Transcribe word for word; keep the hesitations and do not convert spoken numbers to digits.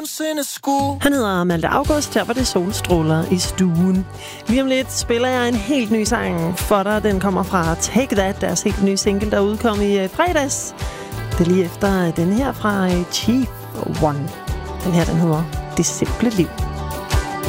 Han hedder Malte August, her var det solstråler i stuen. Lige om lidt spiller jeg en helt ny sang for dig. Den kommer fra Take That, deres helt nye single, der udkom i fredags. Det er lige efter den her fra Chief One. Den her, den hedder Det Simple Liv.